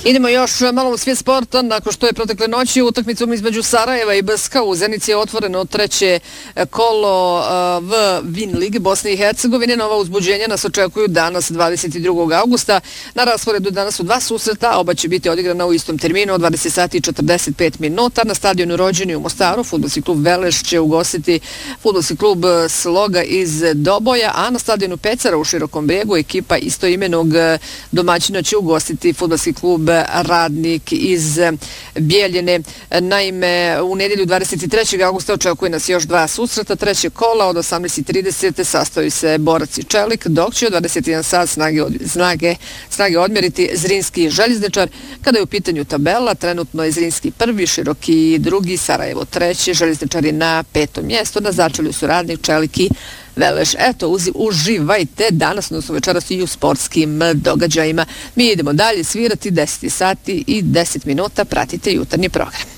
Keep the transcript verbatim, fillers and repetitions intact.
Idemo još malo u svijet sporta. Nakon što je protekle noći utakmicom između Sarajeva i B S K u Zenici je otvoreno treće kolo v Vin Ligi Bosne i Hercegovine. Nova uzbuđenja nas očekuju danas dvadeset drugog augusta. Na rasporedu danas su dva susreta, oba će biti odigrana u istom terminu od dvadeset sati i četrdeset pet minuta. Na stadionu Rođeni u Mostaru fudbalski klub Veleš će ugostiti fudbalski klub Sloga iz Doboja, a na stadionu Pecara u Širokom Brijegu ekipa istoimenog domaćina će ugostiti fudbalski klub Radnik iz Bijeljine. Naime, u nedjelju dvadeset trećeg augusta očekuje nas još dva susreta. Treće kola od osamnaest i trideset sastoji se Borac i Čelik, dok će od dvadeset jedan sat snage, od, snage, snage odmjeriti Zrinski i Željezničar. Kada je u pitanju tabela, trenutno je Zrinski prvi, Široki drugi, Sarajevo treći, Željezničari na petom mjestu, na začelju su Radnik, Čelik i Veleš. Eto, uzi, uživajte danas, odnosno večeras i u sportskim događajima. Mi idemo dalje svirati deset sati i deset minuta, pratite jutarnji program.